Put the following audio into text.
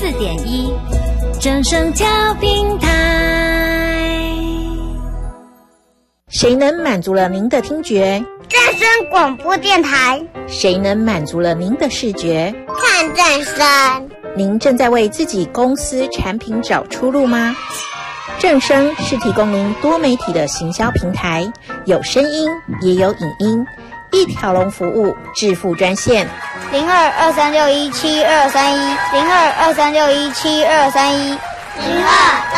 94.1正声调频台。 谁能满足了您的听觉？ 正声广播电台。 谁能满足了您的视觉？ 看正声。 您正在为自己公司产品找出路吗？正声是提供您多媒体的行销平台，有声音也有影音，一条龙服务，致富专线 0223617231，0223617231，0223617231。